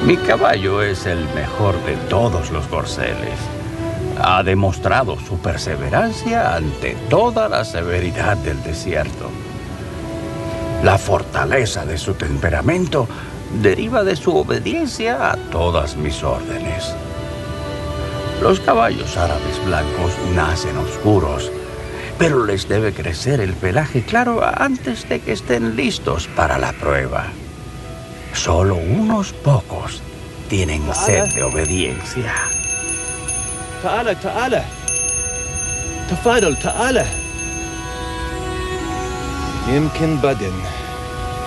Mi caballo es el mejor de todos los corceles. Ha demostrado su perseverancia ante toda la severidad del desierto. La fortaleza de su temperamento deriva de su obediencia a todas mis órdenes. Los caballos árabes blancos nacen oscuros, pero les debe crecer el pelaje claro antes de que estén listos para la prueba. Solo unos pocos tienen sed de obediencia. تعال تعال تفضل تعال يمكن بعدين